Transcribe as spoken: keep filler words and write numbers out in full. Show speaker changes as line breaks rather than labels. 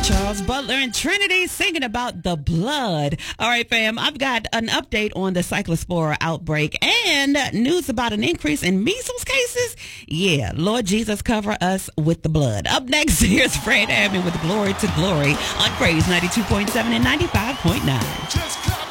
Charles Butler and Trinity singing about the blood. All right, fam, I've got an update on the cyclospora outbreak and news about an increase in measles cases. Yeah, Lord Jesus, cover us with the blood. Up next, here's Fred Hammond with Glory to Glory on Praise ninety-two point seven and ninety-five point nine.